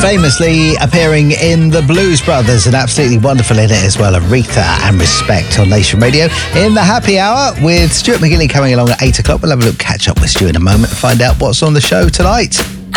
famously appearing in The Blues Brothers and absolutely wonderful in it as well. Aretha and Respect on Nation Radio in the happy hour with Stuart McGinley coming along at 8 o'clock. We'll have a little catch up with Stuart in a moment and find out what's on the show tonight.